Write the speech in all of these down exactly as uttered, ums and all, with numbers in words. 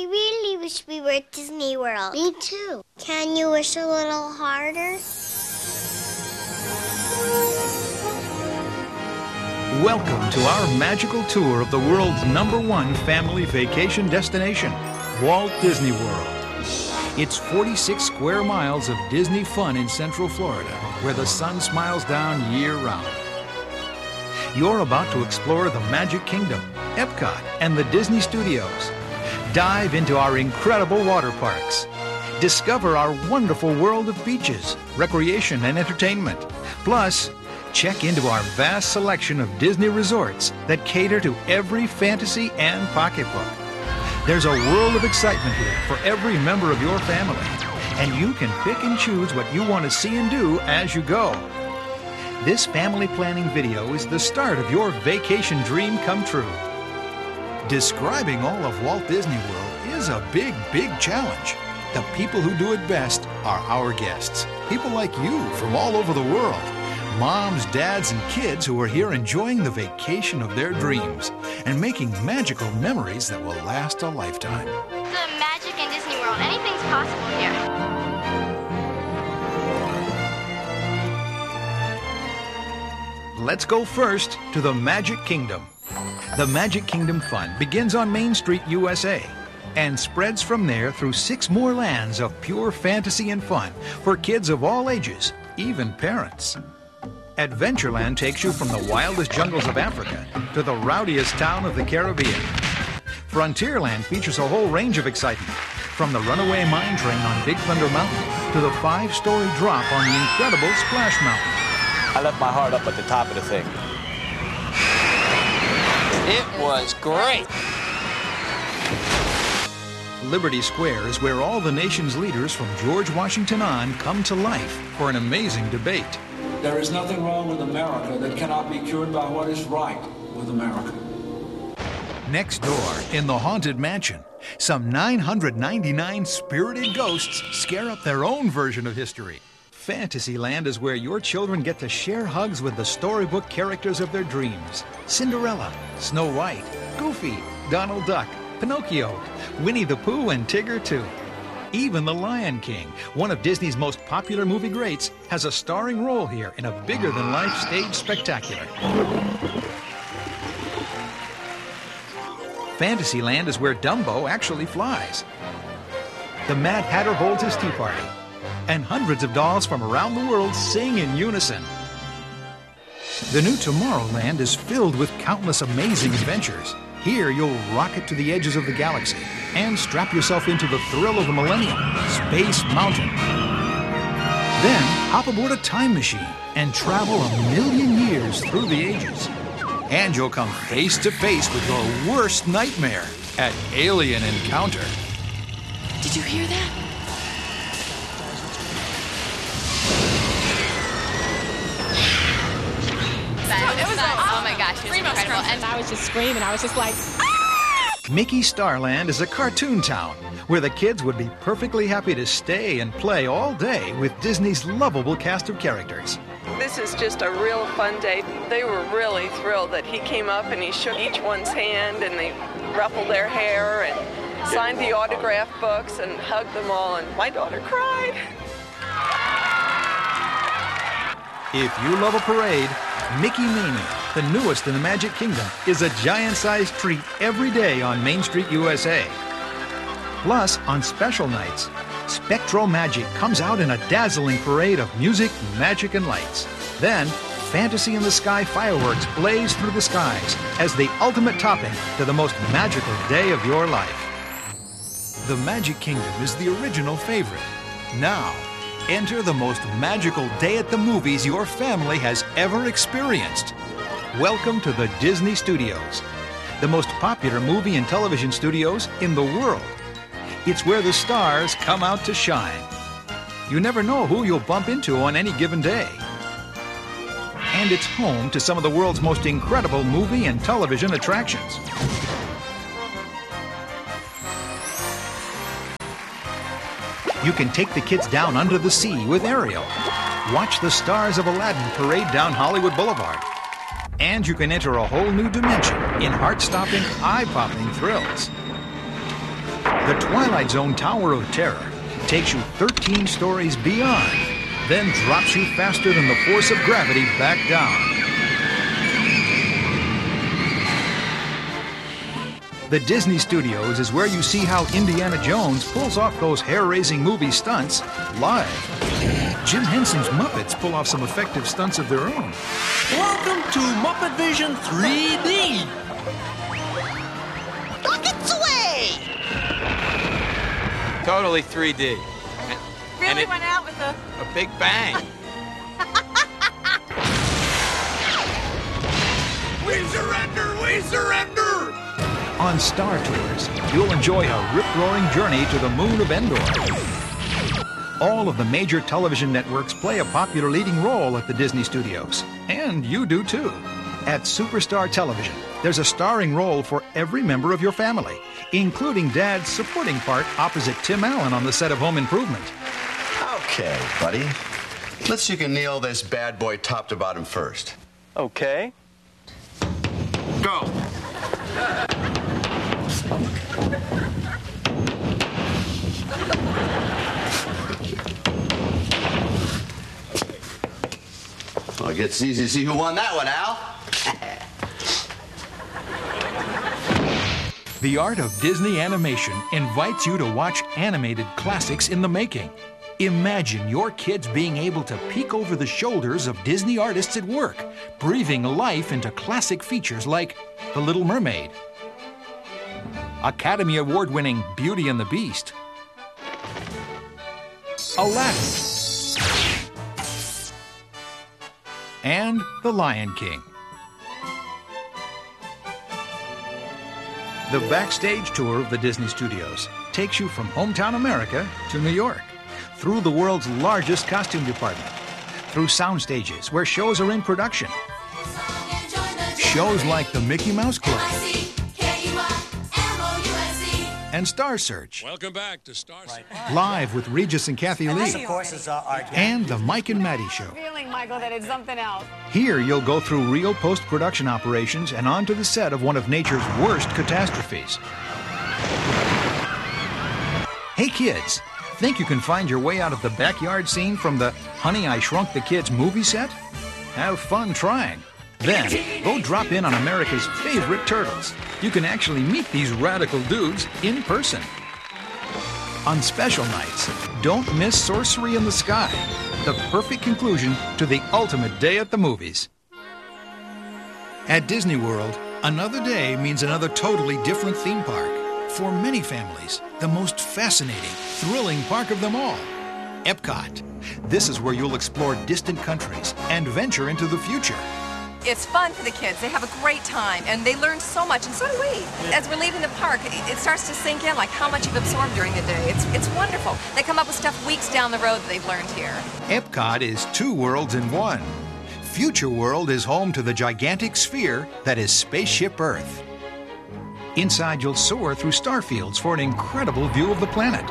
I really wish we were at Disney World. Me too. Can you wish a little harder? Welcome to our magical tour of the world's number one family vacation destination, Walt Disney World. It's forty-six square miles of Disney fun in Central Florida, where the sun smiles down year-round. You're about to explore the Magic Kingdom, Epcot, and the Disney Studios. Dive into our incredible water parks. Discover our wonderful world of beaches, recreation, and entertainment. Plus, check into our vast selection of Disney resorts that cater to every fantasy and pocketbook. There's a world of excitement here for every member of your family, and you can pick and choose what you want to see and do as you go. This family planning video is the start of your vacation dream come true. Describing all of Walt Disney World is a big, big challenge. The people who do it best are our guests, people like you from all over the world. Moms, dads, and kids who are here enjoying the vacation of their dreams and making magical memories that will last a lifetime. The magic in Disney World. Anything's possible here. Let's go first to the Magic Kingdom. The Magic Kingdom fun begins on Main Street, U S A, and spreads from there through six more lands of pure fantasy and fun for kids of all ages, even parents. Adventureland takes you from the wildest jungles of Africa to the rowdiest town of the Caribbean. Frontierland features a whole range of excitement, from the runaway mine train on Big Thunder Mountain to the five-story drop on the incredible Splash Mountain. I left my heart up at the top of the thing. It was great. Liberty Square is where all the nation's leaders from George Washington on come to life for an amazing debate. There is nothing wrong with America that cannot be cured by what is right with America. Next door, in the Haunted Mansion, some nine hundred ninety-nine spirited ghosts scare up their own version of history. Fantasyland is where your children get to share hugs with the storybook characters of their dreams. Cinderella, Snow White, Goofy, Donald Duck, Pinocchio, Winnie the Pooh, and Tigger too. Even The Lion King, one of Disney's most popular movie greats, has a starring role here in a bigger-than-life stage spectacular. Fantasyland is where Dumbo actually flies. The Mad Hatter holds his tea party, and hundreds of dolls from around the world sing in unison. The new Tomorrowland is filled with countless amazing adventures. Here, you'll rocket to the edges of the galaxy and strap yourself into the thrill of the millennium, Space Mountain. Then, hop aboard a time machine and travel a million years through the ages. And you'll come face to face with your worst nightmare at Alien Encounter. Did you hear that? It was like, oh my gosh, it was incredible. And I was just screaming. I was just like, Mickey Starland is a cartoon town where the kids would be perfectly happy to stay and play all day with Disney's lovable cast of characters. This is just a real fun day. They were really thrilled that he came up and he shook each one's hand and they ruffled their hair and signed the autograph books and hugged them all, and my daughter cried. If you love a parade, Mickey Mania, the newest in the Magic Kingdom, is a giant-sized treat every day on Main Street, U S A. Plus, on special nights, Spectro Magic comes out in a dazzling parade of music, magic, and lights. Then, Fantasy in the Sky fireworks blaze through the skies as the ultimate topping to the most magical day of your life. The Magic Kingdom is the original favorite. Now, enter the most magical day at the movies your family has ever experienced. Welcome to the Disney Studios, the most popular movie and television studios in the world. It's where the stars come out to shine. You never know who you'll bump into on any given day. And it's home to some of the world's most incredible movie and television attractions. You can take the kids down under the sea with Ariel. Watch the stars of Aladdin parade down Hollywood Boulevard. And you can enter a whole new dimension in heart-stopping, eye-popping thrills. The Twilight Zone Tower of Terror takes you thirteen stories beyond, then drops you faster than the force of gravity back down. The Disney Studios is where you see how Indiana Jones pulls off those hair-raising movie stunts live. Jim Henson's Muppets pull off some effective stunts of their own. Welcome to Muppet Vision three D. Look its way! Totally three D. And, Really and it, went out with a... a big bang. We surrender! We surrender! On Star Tours, you'll enjoy a rip-roaring journey to the moon of Endor. All of the major television networks play a popular leading role at the Disney Studios, and you do too. At Superstar Television, there's a starring role for every member of your family, including Dad's supporting part opposite Tim Allen on the set of Home Improvement. Okay, buddy. Let's see if you can nail this bad boy top to bottom first. Okay. Go. Well, it gets easy to see who won that one, Al. The Art of Disney Animation invites you to watch animated classics in the making. Imagine your kids being able to peek over the shoulders of Disney artists at work, breathing life into classic features like The Little Mermaid, Academy Award-winning Beauty and the Beast, Aladdin, and The Lion King. The backstage tour of the Disney Studios takes you from hometown America to New York, through the world's largest costume department, through sound stages where shows are in production, shows like the Mickey Mouse Club, and Star Search. Welcome back to Star Search. Live with Regis and Kathy Lee. This, of course, is our art. And the Mike and Maddie Show. Feeling, Michael, that it's something else. Here you'll go through real post-production operations and onto the set of one of nature's worst catastrophes. Hey kids, think you can find your way out of the backyard scene from the Honey, I Shrunk the Kids movie set? Have fun trying. Then, go drop in on America's favorite turtles. You can actually meet these radical dudes in person. On special nights, don't miss Sorcery in the Sky, the perfect conclusion to the ultimate day at the movies. At Disney World, another day means another totally different theme park. For many families, the most fascinating, thrilling park of them all, Epcot. This is where you'll explore distant countries and venture into the future. It's fun for the kids. They have a great time, and they learn so much, and so do we. As we're leaving the park, it starts to sink in, like how much you've absorbed during the day. It's, it's wonderful. They come up with stuff weeks down the road that they've learned here. Epcot is two worlds in one. Future World is home to the gigantic sphere that is Spaceship Earth. Inside, you'll soar through star fields for an incredible view of the planet.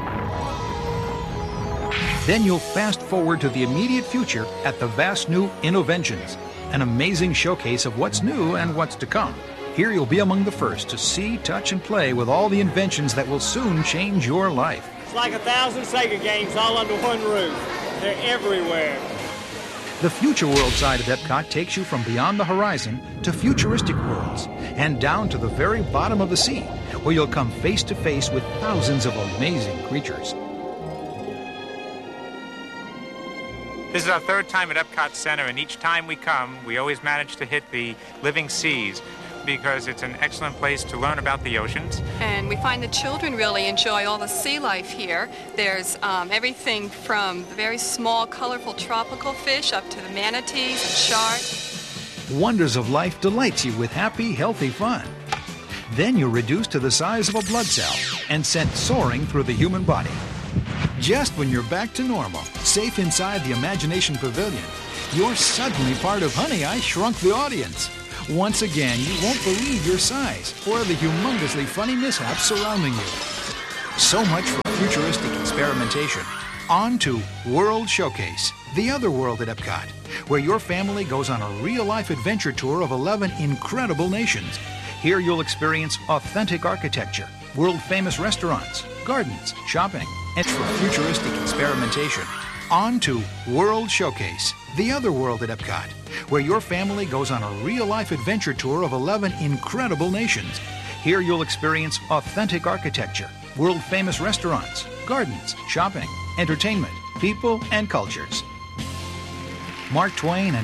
Then you'll fast forward to the immediate future at the vast new Innoventions, an amazing showcase of what's new and what's to come. Here you'll be among the first to see, touch, and play with all the inventions that will soon change your life. It's like a thousand Sega games all under one roof. They're everywhere. The Future World side of Epcot takes you from beyond the horizon to futuristic worlds and down to the very bottom of the sea, where you'll come face to face with thousands of amazing creatures. This is our third time at Epcot Center, and each time we come, we always manage to hit the living seas because it's an excellent place to learn about the oceans. And we find the children really enjoy all the sea life here. There's um, everything from the very small, colorful tropical fish up to the manatees and sharks. Wonders of Life delights you with happy, healthy fun. Then you're reduced to the size of a blood cell and sent soaring through the human body. Just when you're back to normal, safe inside the Imagination Pavilion, you're suddenly part of Honey, I Shrunk the Audience. Once again, you won't believe your size or the humongously funny mishaps surrounding you. So much for futuristic experimentation. On to World Showcase, the other world at Epcot, where your family goes on a real-life adventure tour of eleven incredible nations. Here you'll experience authentic architecture, world-famous restaurants, gardens, shopping, and for futuristic experimentation. On to World Showcase, the other world at Epcot, where your family goes on a real-life adventure tour of eleven incredible nations. Here you'll experience authentic architecture, world-famous restaurants, gardens, shopping, entertainment, people, and cultures. Mark Twain and